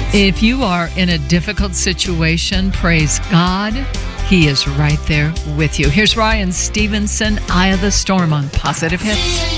If you are in a difficult situation, praise God. He is right there with you. Here's Ryan Stevenson, Eye of the Storm on Positive Hits.